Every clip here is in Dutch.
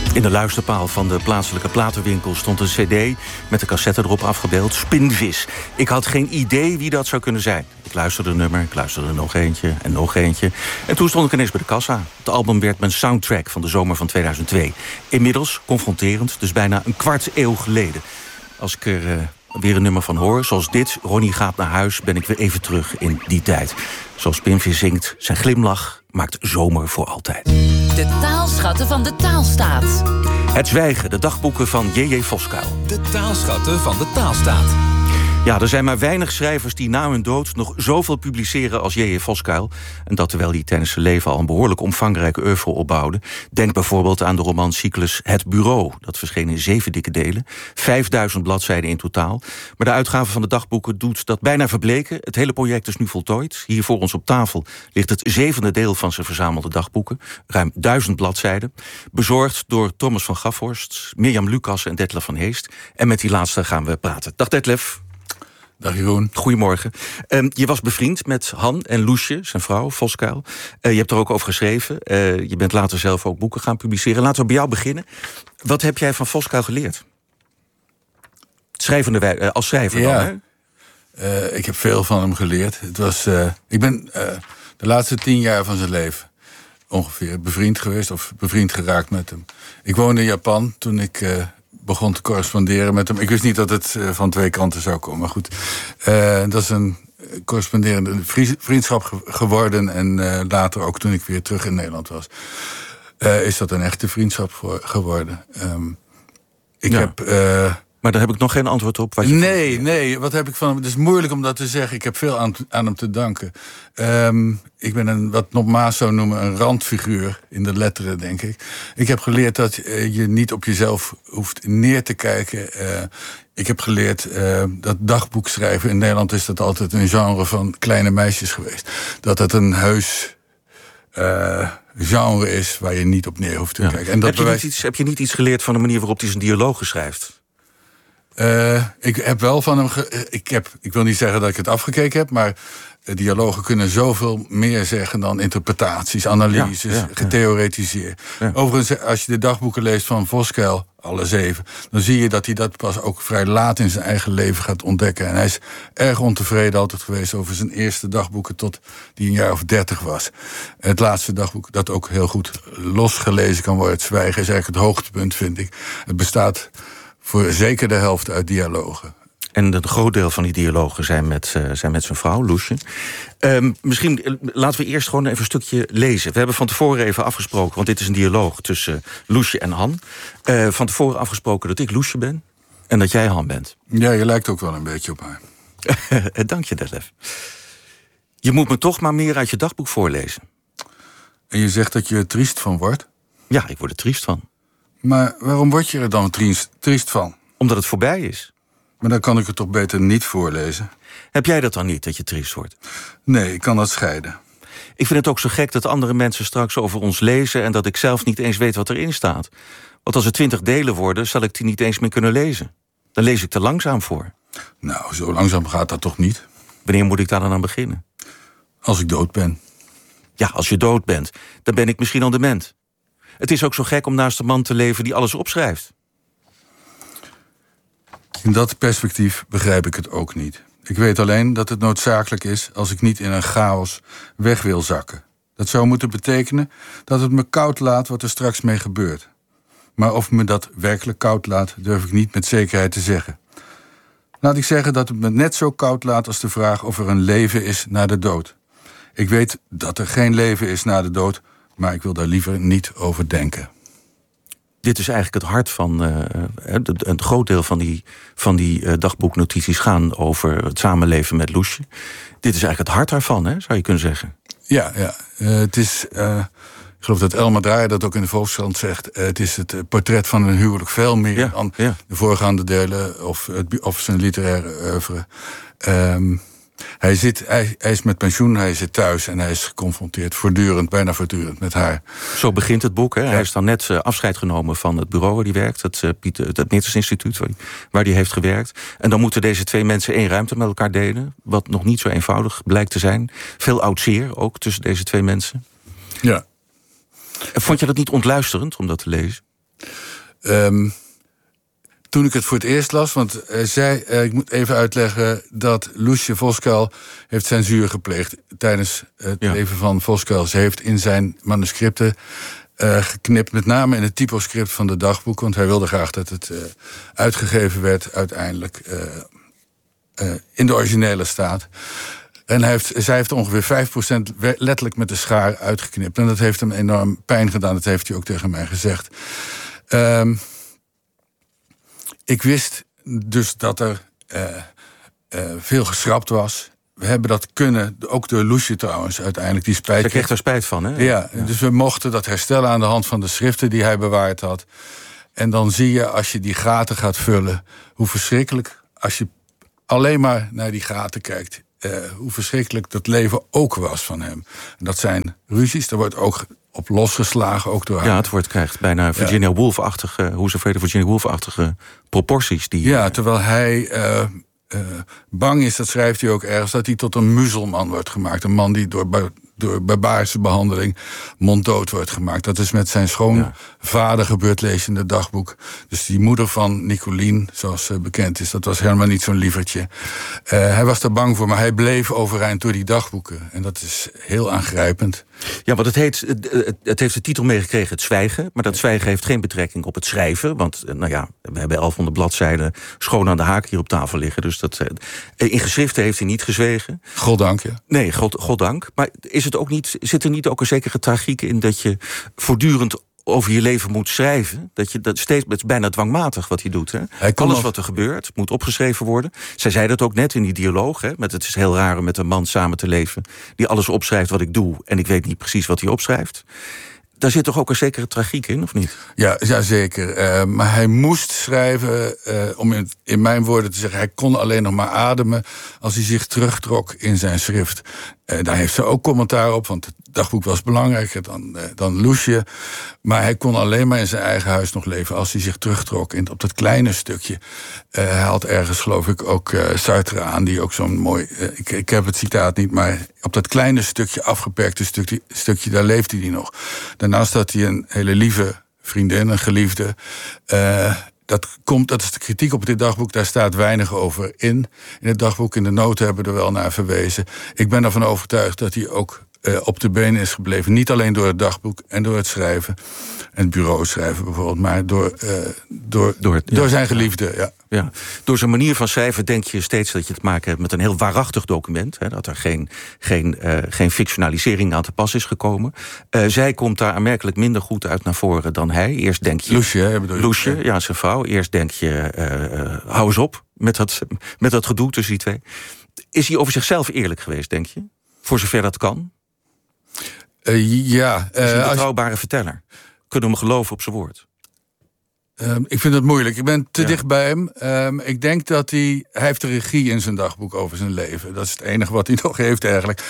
In de luisterpaal van de plaatselijke platenwinkel stond een cd met de cassette erop afgebeeld, Spinvis. Ik had geen idee wie dat zou kunnen zijn. Ik luisterde een nummer, ik luisterde nog eentje en nog eentje. En toen stond ik ineens bij de kassa. Het album werd mijn soundtrack van de zomer van 2002. Inmiddels confronterend, dus bijna een kwart eeuw geleden. Als ik er weer een nummer van hoor, zoals dit, Ronnie gaat naar huis, ben ik weer even terug in die tijd. Zoals Spinvis zingt, zijn glimlach maakt zomer voor altijd. De taalschatten van de taalstaat. Het zwijgen, de dagboeken van J.J. Voskuil. De taalschatten van de taalstaat. Ja, er zijn maar weinig schrijvers die na hun dood nog zoveel publiceren als J.J. Voskuil. En dat terwijl hij tijdens zijn leven al een behoorlijk omvangrijke oeuvre opbouwde. Denk bijvoorbeeld aan de romancyclus Het Bureau. Dat verscheen in 7 dikke delen. 5000 bladzijden in totaal. Maar de uitgave van de dagboeken doet dat bijna verbleken. Het hele project is nu voltooid. Hier voor ons op tafel ligt het 7e deel van zijn verzamelde dagboeken. Ruim 1000 bladzijden. Bezorgd door Thomas van Gaphorst, Mirjam Lucas en Detlef van Heest. En met die laatste gaan we praten. Dag Detlef. Dag Jeroen. Goedemorgen. Je was bevriend met Han en Loesje, zijn vrouw, Voskuil. Je hebt er ook over geschreven. Je bent later zelf ook boeken gaan publiceren. Laten we bij jou beginnen. Wat heb jij van Voskuil geleerd? Als schrijver dan, hè? Ik heb veel van hem geleerd. Ik ben de laatste 10 jaar van zijn leven ongeveer bevriend geweest of bevriend geraakt met hem. Ik woonde in Japan toen ik begon te corresponderen met hem. Ik wist niet dat het van 2 kanten zou komen. Maar goed, dat is een corresponderende vriendschap geworden. En later, ook toen ik weer terug in Nederland was, is dat een echte vriendschap geworden. Maar daar heb ik nog geen antwoord op. Nee, wat heb ik van hem? Het is moeilijk om dat te zeggen. Ik heb veel aan hem te danken. Ik ben wat Nopmaas zou noemen een randfiguur in de letteren, denk ik. Ik heb geleerd dat je niet op jezelf hoeft neer te kijken. Ik heb geleerd dat dagboekschrijven in Nederland is dat altijd een genre van kleine meisjes geweest. Dat het een heus genre is waar je niet op neer hoeft te kijken. En heb je niet iets geleerd van de manier waarop hij zijn dialogen schrijft? Ik heb wel van hem. Ik wil niet zeggen dat ik het afgekeken heb, maar dialogen kunnen zoveel meer zeggen dan interpretaties, analyses, getheoretiseerd. Ja. Overigens, als je de dagboeken leest van Voskuil, alle 7, dan zie je dat hij dat pas ook vrij laat in zijn eigen leven gaat ontdekken. En hij is erg ontevreden altijd geweest over zijn eerste dagboeken tot die een jaar of 30 was. Het laatste dagboek, dat ook heel goed losgelezen kan worden, Het Zwijgen, is eigenlijk het hoogtepunt, vind ik. Het bestaat voor zeker de helft uit dialogen. En een groot deel van die dialogen zijn met zijn vrouw, Loesje. Misschien laten we eerst gewoon even een stukje lezen. We hebben van tevoren even afgesproken, want dit is een dialoog tussen Loesje en Han. Van tevoren afgesproken dat ik Loesje ben en dat jij Han bent. Ja, je lijkt ook wel een beetje op haar. Dank je, Detlef. Je moet me toch maar meer uit je dagboek voorlezen. En je zegt dat je er triest van wordt? Ja, ik word er triest van. Maar waarom word je er dan triest van? Omdat het voorbij is. Maar dan kan ik het toch beter niet voorlezen? Heb jij dat dan niet, dat je triest wordt? Nee, ik kan dat scheiden. Ik vind het ook zo gek dat andere mensen straks over ons lezen en dat ik zelf niet eens weet wat erin staat. Want als er 20 delen worden, zal ik die niet eens meer kunnen lezen. Dan lees ik te langzaam voor. Nou, zo langzaam gaat dat toch niet? Wanneer moet ik daar dan aan beginnen? Als ik dood ben. Ja, als je dood bent, dan ben ik misschien al dement. Het is ook zo gek om naast een man te leven die alles opschrijft. In dat perspectief begrijp ik het ook niet. Ik weet alleen dat het noodzakelijk is als ik niet in een chaos weg wil zakken. Dat zou moeten betekenen dat het me koud laat wat er straks mee gebeurt. Maar of me dat werkelijk koud laat, durf ik niet met zekerheid te zeggen. Laat ik zeggen dat het me net zo koud laat als de vraag of er een leven is na de dood. Ik weet dat er geen leven is na de dood, maar ik wil daar liever niet over denken. Dit is eigenlijk het hart van een groot deel van die dagboeknotities gaan over het samenleven met Loesje. Dit is eigenlijk het hart daarvan, hè, zou je kunnen zeggen. Ja. Het is, ik geloof dat Elma Draaier dat ook in de Volkskrant zegt. Het is het portret van een huwelijk veel meer dan de voorgaande delen of zijn literaire oeuvre. Hij is met pensioen, hij zit thuis en hij is geconfronteerd bijna voortdurend met haar. Zo begint het boek. Hè? Ja. Hij is dan net afscheid genomen van het bureau waar hij werkt, het Metters Instituut waar hij heeft gewerkt. En dan moeten deze 2 mensen 1 ruimte met elkaar delen, wat nog niet zo eenvoudig blijkt te zijn. Veel oud zeer ook tussen deze 2 mensen. Ja. Vond je dat niet ontluisterend om dat te lezen? Toen ik het voor het eerst las, want ik moet even uitleggen dat Loesje Voskuil heeft censuur gepleegd tijdens het leven van Voskuil. Ze heeft in zijn manuscripten geknipt, met name in het typoscript van de dagboek, want hij wilde graag dat het uitgegeven werd uiteindelijk in de originele staat. En zij heeft ongeveer 5% letterlijk met de schaar uitgeknipt. En dat heeft hem enorm pijn gedaan, dat heeft hij ook tegen mij gezegd. Ik wist dus dat er veel geschrapt was. We hebben dat kunnen, ook door Loesje trouwens, uiteindelijk die spijt. Ze kreeg er spijt van, hè? Ja, dus we mochten dat herstellen aan de hand van de schriften die hij bewaard had. En dan zie je, als je die gaten gaat vullen, hoe verschrikkelijk, als je alleen maar naar die gaten kijkt, hoe verschrikkelijk dat leven ook was van hem. En dat zijn ruzies, daar wordt ook op losgeslagen, ook door haar. Ja, het woord krijgt bijna Virginia Woolf-achtige, Virginia Woolf-achtige proporties. Terwijl hij bang is, dat schrijft hij ook ergens, dat hij tot een muzelman wordt gemaakt. Een man die door barbaarse behandeling monddood wordt gemaakt. Dat is met zijn schoonvader gebeurd, lees je in het dagboek. Dus die moeder van Nicolien, zoals ze bekend is, dat was helemaal niet zo'n lievertje. Hij was daar bang voor, maar hij bleef overeind door die dagboeken. En dat is heel aangrijpend. Ja, want het heeft de titel meegekregen, het zwijgen. Maar dat zwijgen heeft geen betrekking op het schrijven. Want we hebben 1100 bladzijden schoon aan de haak hier op tafel liggen. Dus in geschriften heeft hij niet gezwegen. Goddank, ja. Nee, goddank. Maar zit er niet ook een zekere tragiek in dat je voortdurend over je leven moet schrijven? Dat je dat steeds, het is bijna dwangmatig wat hij doet. Hè? Alles wat er gebeurt moet opgeschreven worden. Zij zei dat ook net in die dialoog. Hè? Met het is heel raar om met een man samen te leven die alles opschrijft wat ik doe en ik weet niet precies wat hij opschrijft. Daar zit toch ook een zekere tragiek in, of niet? Ja, zeker. Maar hij moest schrijven, om in mijn woorden te zeggen, hij kon alleen nog maar ademen als hij zich terugtrok in zijn schrift. Daar heeft ze ook commentaar op, want het dagboek was belangrijker dan Loesje. Maar hij kon alleen maar in zijn eigen huis nog leven als hij zich terugtrok op dat kleine stukje. Hij had ergens, geloof ik, ook Sartre aan, die ook zo'n mooi, ik heb het citaat niet, maar op dat kleine stukje, afgeperkte stukje, daar leefde hij nog. Daarnaast had hij een hele lieve vriendin, een geliefde. Dat is de kritiek op dit dagboek, daar staat weinig over in. In het dagboek, in de noten hebben we er wel naar verwezen. Ik ben ervan overtuigd dat hij ook op de benen is gebleven. Niet alleen door het dagboek en door het schrijven. En het bureau schrijven bijvoorbeeld, maar door zijn geliefde. Ja. Ja. Door zijn manier van schrijven denk je steeds dat je te maken hebt met een heel waarachtig document. Hè, dat er geen fictionalisering aan te pas is gekomen. Zij komt daar aanmerkelijk minder goed uit naar voren dan hij. Eerst denk je... Loesje, ja, zijn vrouw. Eerst denk je, hou eens op met dat gedoe tussen die twee. Is hij over zichzelf eerlijk geweest, denk je? Voor zover dat kan? Ja. Is een betrouwbare verteller. Kunnen we hem geloven op zijn woord? Ik vind het moeilijk. Ik ben te dicht bij hem. Ik denk dat hij heeft de regie in zijn dagboek over zijn leven. Dat is het enige wat hij nog heeft eigenlijk.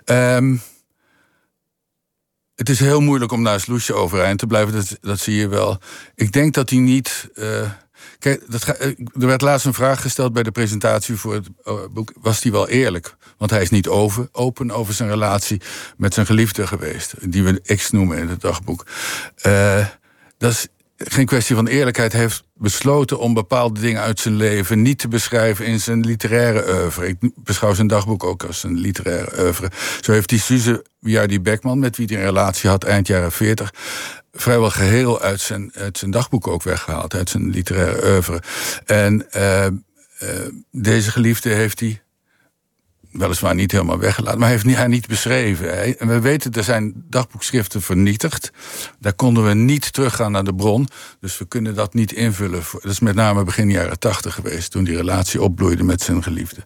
Het is heel moeilijk om naast Loesje overeind te blijven. Dat zie je wel. Ik denk dat hij niet... Kijk, er werd laatst een vraag gesteld bij de presentatie voor het boek. Was hij wel eerlijk? Want hij is niet open over zijn relatie met zijn geliefde geweest. Die we X noemen in het dagboek. Dat is geen kwestie van eerlijkheid. Hij heeft besloten om bepaalde dingen uit zijn leven niet te beschrijven in zijn literaire oeuvre. Ik beschouw zijn dagboek ook als een literaire oeuvre. Zo heeft hij Suze Wiardi Beckman, met wie hij een relatie had eind jaren 40... vrijwel geheel uit zijn dagboek ook weggehaald, uit zijn literaire oeuvre. En deze geliefde heeft hij weliswaar niet helemaal weggelaten, maar heeft hij niet beschreven. En we weten, er zijn dagboekschriften vernietigd. Daar konden we niet teruggaan naar de bron. Dus we kunnen dat niet invullen. Dat is met name begin jaren 80 geweest, toen die relatie opbloeide met zijn geliefde.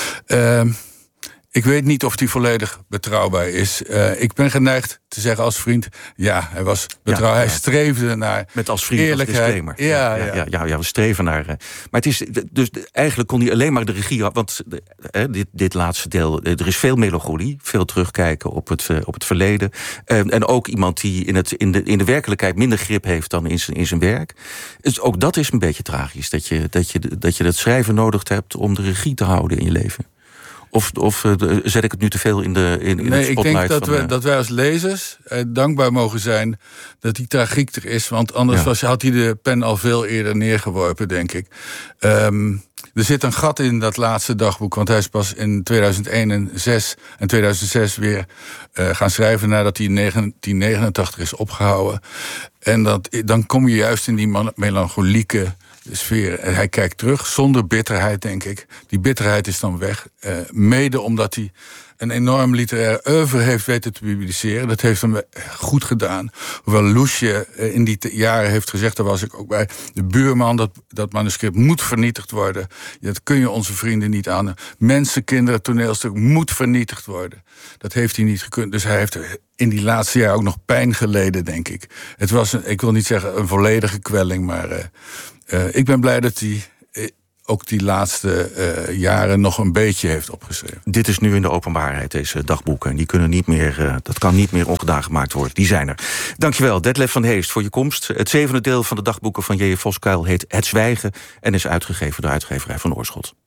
Ik weet niet of die volledig betrouwbaar is. Ik ben geneigd te zeggen als vriend, ja, hij was betrouwbaar. Hij streefde naar met als vriend eerlijkheid. Als ja, we streven naar. Maar het is dus eigenlijk kon hij alleen maar de regie, want dit laatste deel, er is veel melancholie, veel terugkijken op het verleden, en ook iemand die in de werkelijkheid minder grip heeft dan in zijn werk. Dus ook dat is een beetje tragisch, dat je het schrijven nodig hebt om de regie te houden in je leven. Of zet ik het nu te veel in het spotlight? Ik denk dat wij als lezers dankbaar mogen zijn dat die tragiek er is. Want anders had hij de pen al veel eerder neergeworpen, denk ik. Er zit een gat in dat laatste dagboek. Want hij is pas in 2001 en 2006 weer gaan schrijven nadat hij in 1989 is opgehouden. En dan kom je juist in die melancholieke sfeer. En hij kijkt terug zonder bitterheid, denk ik. Die bitterheid is dan weg. Mede omdat hij een enorm literair oeuvre heeft weten te publiceren. Dat heeft hem goed gedaan. Hoewel Loesje in die jaren heeft gezegd, daar was ik ook bij, de buurman, dat manuscript moet vernietigd worden. Dat kun je onze vrienden niet aan. Mensen, kinderen, toneelstuk moet vernietigd worden. Dat heeft hij niet gekund. Dus hij heeft in die laatste jaren ook nog pijn geleden, denk ik. Het was, ik wil niet zeggen een volledige kwelling, maar ik ben blij dat hij ook die laatste jaren nog een beetje heeft opgeschreven. Dit is nu in de openbaarheid, deze dagboeken. Die kunnen niet meer, dat kan niet meer ongedaan gemaakt worden. Die zijn er. Dankjewel, Detlef van Heest, voor je komst. Het 7e deel van de dagboeken van J.J. Voskuil heet Het Zwijgen en is uitgegeven door uitgeverij Van Oorschot.